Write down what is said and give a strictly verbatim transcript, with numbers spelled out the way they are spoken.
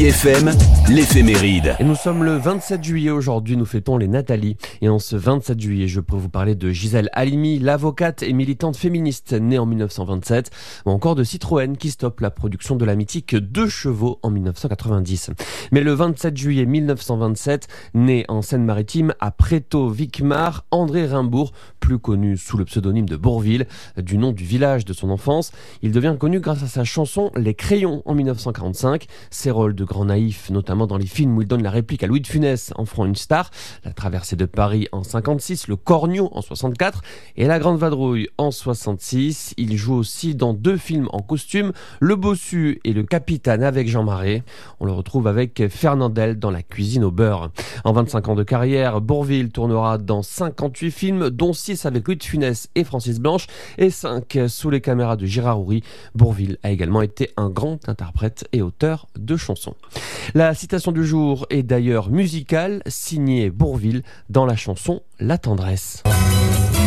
Chérie F M, l'éphéméride. Et nous sommes le vingt-sept juillet aujourd'hui, nous fêtons les Nathalie. Et en ce vingt-sept juillet, je peux vous parler de Gisèle Halimi, l'avocate et militante féministe née en mille neuf cent vingt-sept, ou encore de Citroën qui stoppe la production de la mythique deux chevaux en mille neuf cent quatre-vingt-dix. Mais le vingt-sept juillet mille neuf cent vingt-sept, né en Seine-Maritime à Prétot-Vicmar, André Rimbourg, plus connu sous le pseudonyme de Bourvil, du nom du village de son enfance. Il devient connu grâce à sa chanson Les Crayons en mille neuf cent quarante-cinq, ses rôles de grand naïf, notamment dans les films où il donne la réplique à Louis de Funès en feront une star, La Traversée de Paris en cinquante-six, Le Cornio en soixante-quatre et La Grande Vadrouille en soixante-six. Il joue aussi dans deux films en costume, Le Bossu et Le Capitaine avec Jean Marais. On le retrouve avec Fernandel dans La Cuisine au beurre. En vingt-cinq ans de carrière, Bourvil tournera dans cinquante-huit films, dont six avec Louis de Funès et Francis Blanche et cinq sous les caméras de Gérard Houry. Bourvil a également été un grand interprète et auteur de chansons. La citation du jour est d'ailleurs musicale, signée Bourvil dans la chanson La Tendresse.